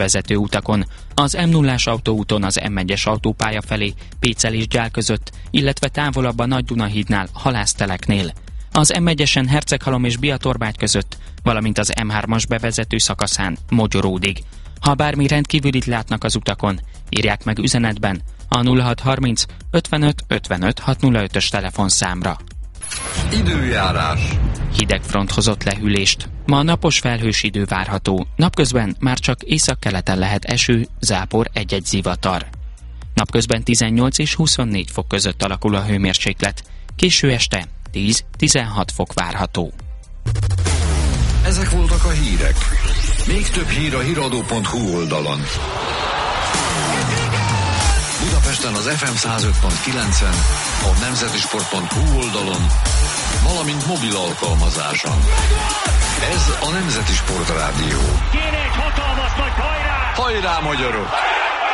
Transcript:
vezető utakon, az M0-ás autóúton az M1-es autópálya felé, Pécel és Gyál között, illetve távolabb a Nagy-Dunahídnál, Halászteleknél. Az M1-esen Herceghalom és Biatorbágy között, valamint az M3-as bevezető szakaszán Mogyoródig. Ha bármi rendkívülit látnak az utakon, írják meg üzenetben a 0630 55 55 605-ös telefonszámra. Időjárás. Hideg front hozott lehűlést. Ma napos felhős idő várható, napközben már csak északkeleten lehet eső, zápor, egy-egy zivatar. Napközben 18 és 24 fok között alakul a hőmérséklet, késő este 10-16 fok várható. Ezek voltak a hírek. Még több hír a hiradó.hu oldalon. Budapesten az FM 105.9-en, a nemzetisport.hu oldalon, valamint mobil alkalmazáson. Ez a Nemzeti Sport Rádió. Kéne egy hatalmas nagy hajrá! Hajrá, magyarok!